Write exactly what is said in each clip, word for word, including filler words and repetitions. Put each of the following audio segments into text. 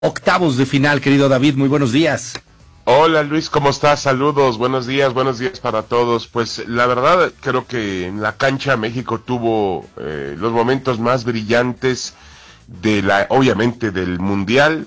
Octavos de final, querido David, muy buenos días. Hola Luis, ¿cómo estás? Saludos, buenos días, buenos días para todos. Pues la verdad creo que en la cancha México tuvo eh, los momentos más brillantes de la, obviamente del Mundial,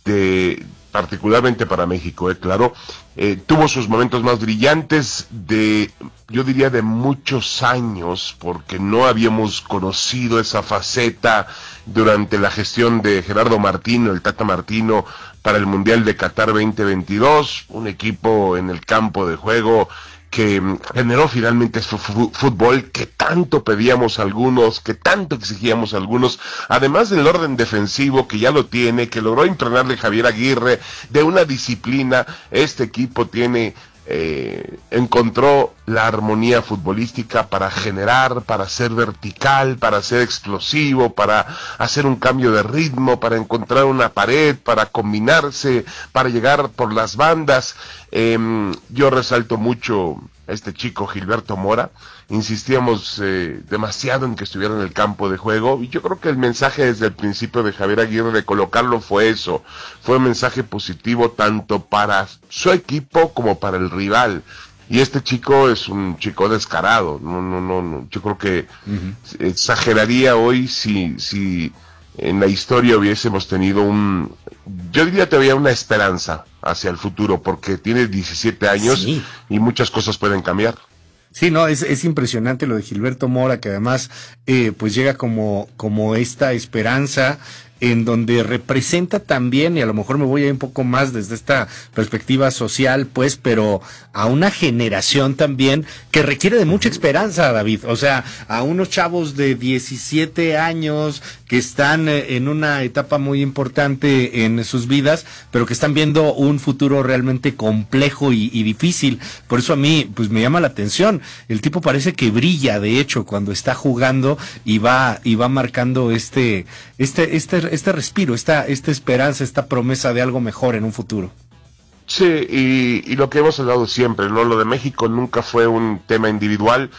de particularmente para México, eh, claro, eh, tuvo sus momentos más brillantes de, yo diría de muchos años, porque no habíamos conocido esa faceta durante la gestión de Gerardo Martino, el Tata Martino, para el Mundial de Qatar veinte veintidós, un equipo en el campo de juego que generó finalmente ese fútbol que tanto pedíamos algunos, que tanto exigíamos algunos, además del orden defensivo que ya lo tiene, que logró impregnarle Javier Aguirre, de una disciplina. Este equipo tiene, eh, encontró la armonía futbolística para generar, para ser vertical, para ser explosivo, para hacer un cambio de ritmo, para encontrar una pared, para combinarse, para llegar por las bandas. Eh, yo resalto mucho a este chico Gilberto Mora. Insistíamos eh, demasiado en que estuviera en el campo de juego, y yo creo que el mensaje desde el principio de Javier Aguirre de colocarlo fue eso, fue un mensaje positivo tanto para su equipo como para el rival. Y este chico es un chico descarado, no, no, no, no. Yo creo que uh-huh. exageraría hoy si, si en la historia hubiésemos tenido un, yo diría todavía una esperanza hacia el futuro, porque tiene diecisiete años, sí, y muchas cosas pueden cambiar. Sí, no, es, es impresionante lo de Gilberto Mora, que además eh, pues llega como, como esta esperanza en donde representa también, y a lo mejor me voy a ir un poco más desde esta perspectiva social, pues, pero a una generación también que requiere de mucha esperanza, David. O sea, a unos chavos de diecisiete años que están en una etapa muy importante en sus vidas, pero que están viendo un futuro realmente complejo y, y difícil. Por eso a mí, pues, me llama la atención. El tipo parece que brilla, de hecho, cuando está jugando y va, y va marcando este, este, este este respiro, esta, esta esperanza, esta promesa de algo mejor en un futuro. Sí, y, y lo que hemos hablado siempre, ¿no? Lo de México nunca fue un tema individual.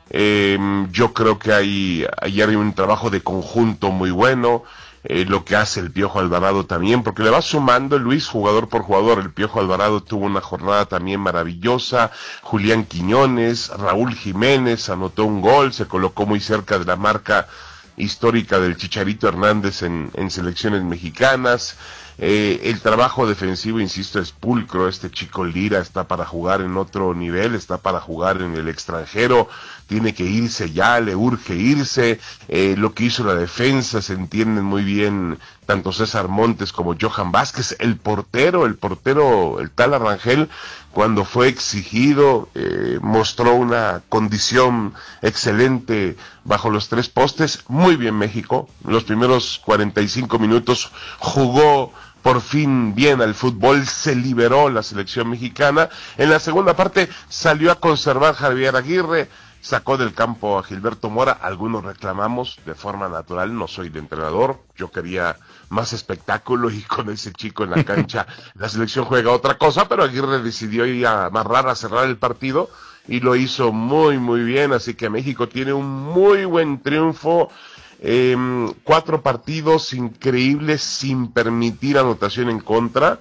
Eh, yo creo que hay, ayer hay un trabajo de conjunto muy bueno, eh, lo que hace el Piojo Alvarado también, porque le va sumando Luis jugador por jugador. El Piojo Alvarado tuvo una jornada también maravillosa, Julián Quiñones, Raúl Jiménez anotó un gol, se colocó muy cerca de la marca histórica del Chicharito Hernández en, en selecciones mexicanas. Eh, el trabajo defensivo, insisto, es pulcro. Este chico Lira está para jugar en otro nivel, está para jugar en el extranjero, tiene que irse ya, le urge irse. Eh, lo que hizo la defensa, se entienden muy bien tanto César Montes como Johan Vázquez. El portero, el portero, el tal Arrangel, cuando fue exigido, eh, mostró una condición excelente bajo los tres postes. Muy bien México, los primeros cuarenta y cinco minutos jugó por fin bien al fútbol, se liberó la selección mexicana. En la segunda parte salió a conservar Javier Aguirre, sacó del campo a Gilberto Mora. Algunos reclamamos de forma natural, no soy el entrenador, yo quería más espectáculo, y con ese chico en la cancha la selección juega otra cosa, pero Aguirre decidió ir a amarrar, a cerrar el partido, y lo hizo muy muy bien. Así que México tiene un muy buen triunfo. Eh, cuatro partidos increíbles sin permitir anotación en contra,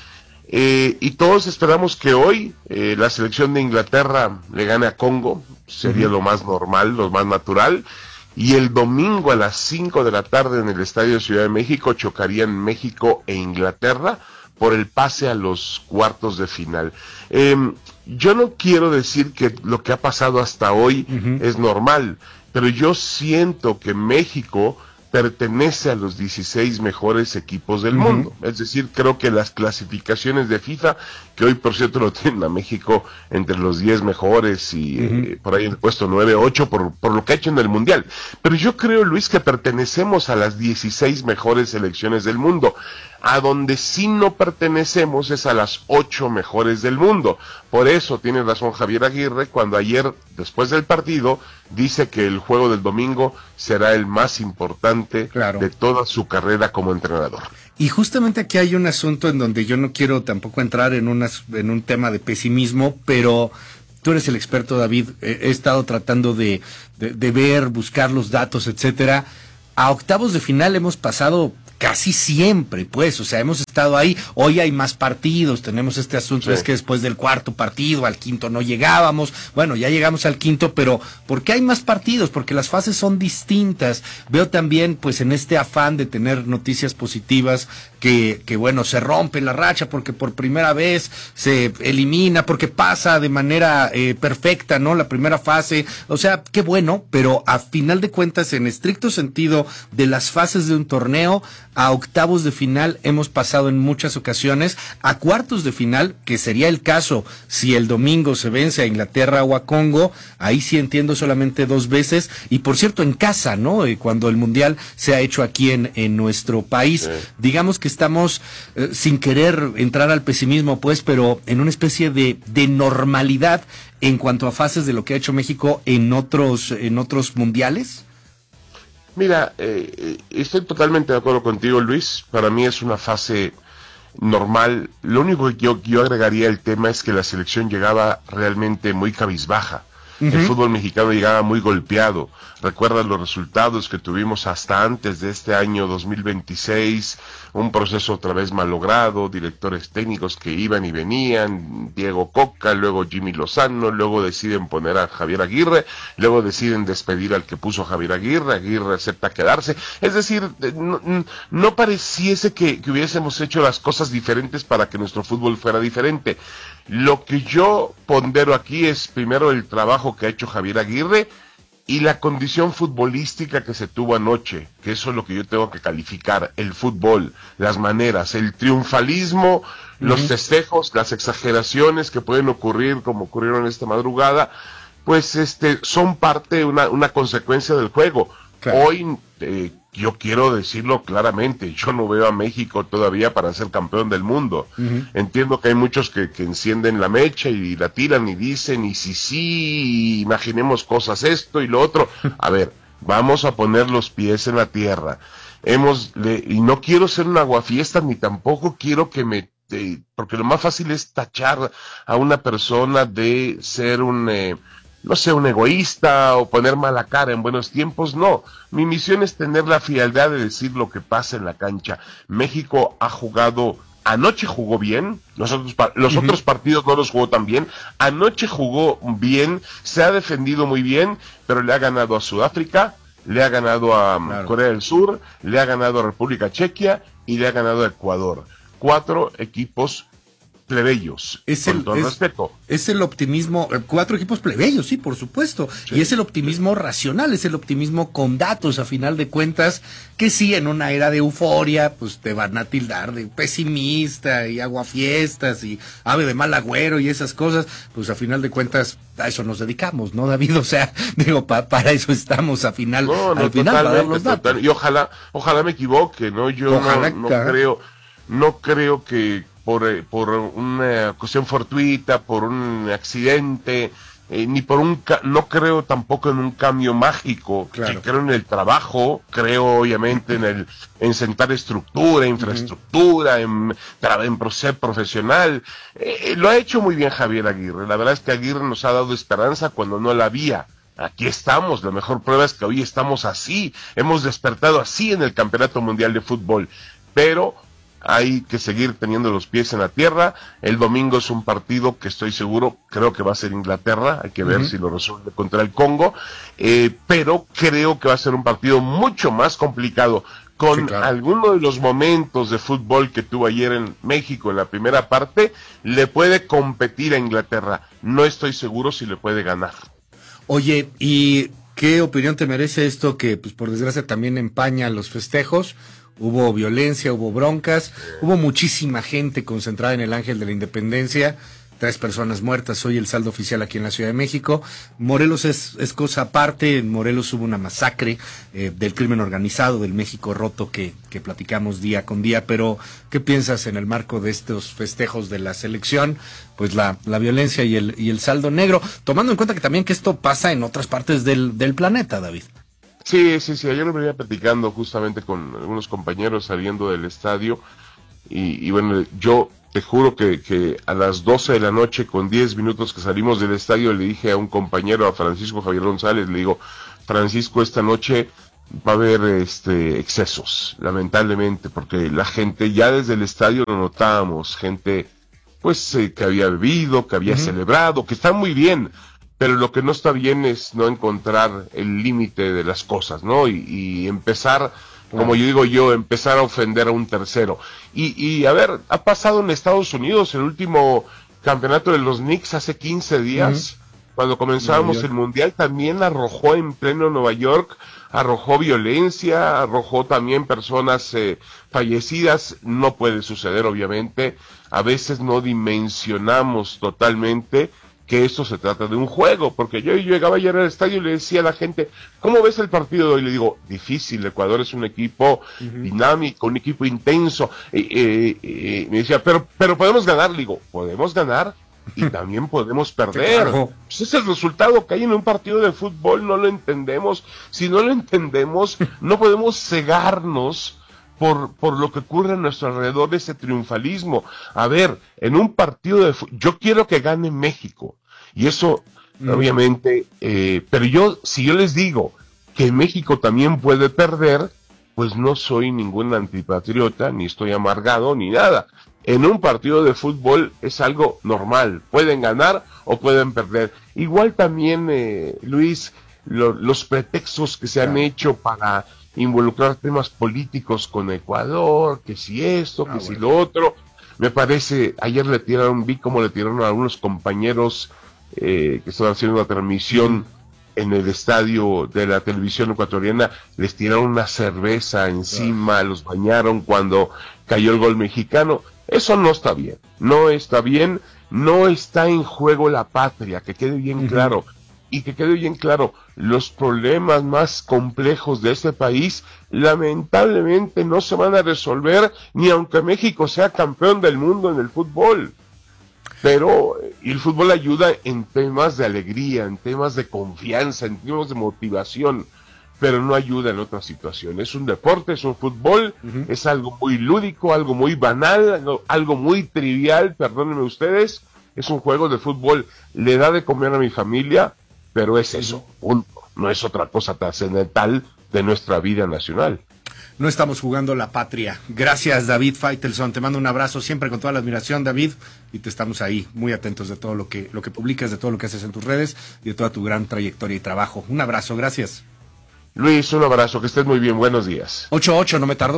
eh, y todos esperamos que hoy eh, la selección de Inglaterra le gane a Congo. Sería uh-huh. lo más normal, lo más natural, y el domingo a las cinco de la tarde en el Estadio Ciudad de México chocarían México e Inglaterra por el pase a los cuartos de final. Eh, yo no quiero decir que lo que ha pasado hasta hoy uh-huh. es normal, pero yo siento que México pertenece a los dieciséis mejores equipos del uh-huh. mundo. Es decir, creo que las clasificaciones de FIFA, que hoy por cierto lo tienen a México entre los diez mejores y uh-huh. eh, por ahí en el puesto nueve, ocho, por, por lo que ha hecho en el Mundial. Pero yo creo, Luis, que pertenecemos a las dieciséis mejores selecciones del mundo. A donde sí no pertenecemos es a las ocho mejores del mundo. Por eso tiene razón Javier Aguirre cuando ayer, después del partido, dice que el juego del domingo será el más importante claro. de toda su carrera como entrenador. Y justamente aquí hay un asunto en donde yo no quiero tampoco entrar en, unas, en un tema de pesimismo, pero tú eres el experto, David. He estado tratando de, de, de ver, buscar los datos, etcétera. A octavos de final hemos pasado casi siempre, pues, o sea, hemos estado ahí, hoy hay más partidos, tenemos este asunto, sí. Es que después del cuarto partido, al quinto no llegábamos, bueno, ya llegamos al quinto, pero ¿por qué hay más partidos? Porque las fases son distintas. Veo también, pues, en este afán de tener noticias positivas, que, que bueno, se rompe la racha porque por primera vez se elimina, porque pasa de manera eh, perfecta, ¿no? La primera fase, o sea, qué bueno, pero a final de cuentas, en estricto sentido de las fases de un torneo, a octavos de final hemos pasado en muchas ocasiones, a cuartos de final, que sería el caso si el domingo se vence a Inglaterra o a Congo, ahí sí entiendo solamente dos veces, y por cierto en casa, ¿no? Eh, cuando el Mundial se ha hecho aquí en, en nuestro país, sí. Digamos que estamos, eh, sin querer entrar al pesimismo, pues, pero en una especie de, de normalidad en cuanto a fases de lo que ha hecho México en otros, en otros mundiales. Mira, eh, estoy totalmente de acuerdo contigo, Luis. Para mí es una fase normal. Lo único que yo, yo agregaría al tema es que la selección llegaba realmente muy cabizbaja. Uh-huh. El fútbol mexicano llegaba muy golpeado. Recuerdas los resultados que tuvimos hasta antes de este año dos mil veintiséis, un proceso otra vez malogrado, directores técnicos que iban y venían, Diego Coca, luego Jimmy Lozano, luego deciden poner a Javier Aguirre, luego deciden despedir al que puso Javier Aguirre, Aguirre acepta quedarse. Es decir, no, no pareciese que, que hubiésemos hecho las cosas diferentes para que nuestro fútbol fuera diferente. Lo que yo pondero aquí es primero el trabajo que ha hecho Javier Aguirre y la condición futbolística que se tuvo anoche, que eso es lo que yo tengo que calificar, el fútbol, las maneras, el triunfalismo, uh-huh. Los festejos, las exageraciones que pueden ocurrir como ocurrieron esta madrugada, pues este son parte, una, una consecuencia del juego. Claro. Hoy, eh, yo quiero decirlo claramente, yo no veo a México todavía para ser campeón del mundo. Uh-huh. Entiendo que hay muchos que, que encienden la mecha y la tiran y dicen, y si sí, imaginemos cosas esto y lo otro. A ver, vamos a poner los pies en la tierra. Hemos, le, y no quiero ser un aguafiestas, ni tampoco quiero que me, eh, porque lo más fácil es tachar a una persona de ser un... Eh, no sé, un egoísta o poner mala cara en buenos tiempos, no. Mi misión es tener la frialdad de decir lo que pasa en la cancha. México ha jugado, anoche jugó bien, los otros, los uh-huh. otros partidos no los jugó tan bien, anoche jugó bien, se ha defendido muy bien, pero le ha ganado a Sudáfrica, le ha ganado a claro. Corea del Sur, le ha ganado a República Checa y le ha ganado a Ecuador. Cuatro equipos plebeyos, es con el, todo es, respeto. Es el optimismo, cuatro equipos plebeyos, sí, por supuesto, sí. Y es el optimismo racional, es el optimismo con datos, a final de cuentas, que sí, en una era de euforia, pues te van a tildar de pesimista y aguafiestas y ave de mal agüero y esas cosas, pues a final de cuentas a eso nos dedicamos, ¿no, David? O sea, digo, pa, para eso estamos a final, no, no, al final, para dar los datos. Total, y ojalá, ojalá me equivoque, ¿no? Yo ojalá no, no creo, no creo que por, por una cuestión fortuita, por un accidente, eh, ni por un, ca- no creo tampoco en un cambio mágico, claro. Sí, creo en el trabajo, creo obviamente en el, en sentar estructura, infraestructura, uh-huh. en, en proceso profesional, eh, lo ha hecho muy bien Javier Aguirre, la verdad es que Aguirre nos ha dado esperanza cuando no la había. Aquí estamos, la mejor prueba es que hoy estamos así, hemos despertado así en el Campeonato Mundial de Fútbol, pero hay que seguir teniendo los pies en la tierra. El domingo es un partido que estoy seguro, creo que va a ser Inglaterra, hay que ver uh-huh. si lo resuelve contra el Congo, eh, pero creo que va a ser un partido mucho más complicado, con sí, claro. alguno de los momentos de fútbol que tuvo ayer en México en la primera parte, le puede competir a Inglaterra, no estoy seguro si le puede ganar. Oye, ¿y qué opinión te merece esto que, pues por desgracia, también empaña los festejos? Hubo violencia, hubo broncas, hubo muchísima gente concentrada en el Ángel de la Independencia, tres personas muertas, hoy el saldo oficial aquí en la Ciudad de México. Morelos es, es cosa aparte, en Morelos hubo una masacre eh, del crimen organizado, del México roto que, que platicamos día con día, pero ¿qué piensas en el marco de estos festejos de la selección? Pues la, la violencia y el, y el saldo negro, tomando en cuenta que también que esto pasa en otras partes del, del planeta, David. Sí, sí, sí, ayer me venía platicando justamente con algunos compañeros saliendo del estadio y, y bueno, yo te juro que, que a las doce de la noche con diez minutos que salimos del estadio le dije a un compañero, a Francisco Javier González, le digo, Francisco, esta noche va a haber este excesos, lamentablemente, porque la gente ya desde el estadio lo notábamos, gente pues eh, que había bebido, que había uh-huh. celebrado, que está muy bien, pero lo que no está bien es no encontrar el límite de las cosas, ¿no? Y, y empezar, como yo digo yo, empezar a ofender a un tercero. Y, y a ver, ha pasado en Estados Unidos el último campeonato de los Knicks hace quince días, uh-huh. cuando comenzábamos el Mundial, también arrojó en pleno Nueva York, arrojó violencia, arrojó también personas eh, fallecidas. No puede suceder, obviamente. A veces no dimensionamos totalmente que esto se trata de un juego, porque yo llegaba ayer al estadio y le decía a la gente, ¿cómo ves el partido de hoy? Le digo, difícil, Ecuador es un equipo uh-huh. dinámico, un equipo intenso. Eh, eh, eh, me decía, pero, pero podemos ganar. Le digo, podemos ganar y también podemos perder. Pues ese es el resultado que hay en un partido de fútbol, no lo entendemos. Si no lo entendemos, no podemos cegarnos por, por lo que ocurre a nuestro alrededor de ese triunfalismo. A ver, en un partido de fútbol, yo quiero que gane México, y eso, mm. obviamente, eh, pero yo, si yo les digo que México también puede perder, pues no soy ningún antipatriota, ni estoy amargado, ni nada. En un partido de fútbol es algo normal, pueden ganar o pueden perder. Igual también, eh, Luis, lo, los pretextos que se han hecho para involucrar temas políticos con Ecuador, que si esto, que ah, si bueno. lo otro, me parece, ayer le tiraron, vi cómo le tiraron a algunos compañeros eh, que estaban haciendo una transmisión mm. en el estadio de la televisión ecuatoriana, les tiraron una cerveza encima, ah. los bañaron cuando cayó el gol mexicano. Eso no está bien, no está bien, no está en juego la patria, que quede bien uh-huh. claro. Y que quede bien claro, los problemas más complejos de este país lamentablemente no se van a resolver ni aunque México sea campeón del mundo en el fútbol. Pero y el fútbol ayuda en temas de alegría, en temas de confianza, en temas de motivación, pero no ayuda en otras situaciones. Es un deporte, es un fútbol, uh-huh. es algo muy lúdico, algo muy banal, algo muy trivial, perdónenme ustedes, es un juego de fútbol, le da de comer a mi familia, pero es eso, punto. No es otra cosa trascendental de nuestra vida nacional. No estamos jugando la patria. Gracias, David Faitelson. Te mando un abrazo siempre con toda la admiración, David, y te estamos ahí muy atentos de todo lo que, lo que publicas, de todo lo que haces en tus redes y de toda tu gran trayectoria y trabajo. Un abrazo, gracias. Luis, un abrazo, que estés muy bien, buenos días. ocho ocho, no me tardo.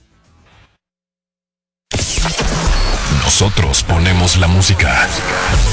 Nosotros ponemos la música.